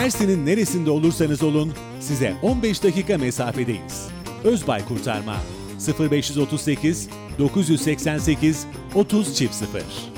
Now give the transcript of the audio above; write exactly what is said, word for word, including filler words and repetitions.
Mersin'in neresinde olursanız olun size on beş dakika mesafedeyiz. Özbay Kurtarma sıfır beş otuz sekiz dokuz yüz seksen sekiz otuz sıfır sıfır